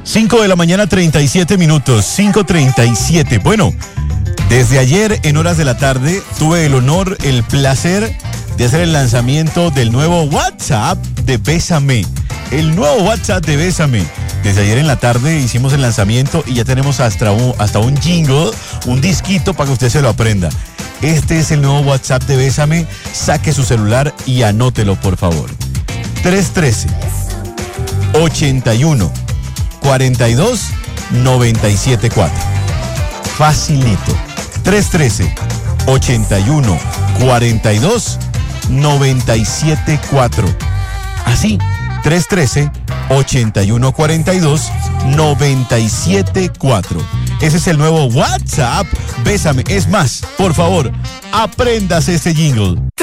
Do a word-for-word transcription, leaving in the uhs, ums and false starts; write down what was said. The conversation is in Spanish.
cinco de la mañana, treinta y siete minutos, cinco treinta y siete. Bueno, desde ayer en horas de la tarde tuve el honor, el placer de hacer el lanzamiento del nuevo WhatsApp de Bésame. El nuevo WhatsApp de Bésame. Desde ayer en la tarde hicimos el lanzamiento y ya tenemos hasta un, hasta un jingle, un disquito para que usted se lo aprenda. Este es el nuevo WhatsApp de Bésame. Saque su celular y anótelo, por favor. tres uno tres, ochenta y uno, cuarenta y dos, noventa y siete cuatro. Facilito. tres uno tres, ochenta y uno, cuarenta y dos, noventa y siete cuatro. Así, tres uno tres, ochenta y uno, cuarenta y dos, noventa y siete cuatro. Ese es el nuevo WhatsApp Bésame. Es más, por favor, apréndase este jingle.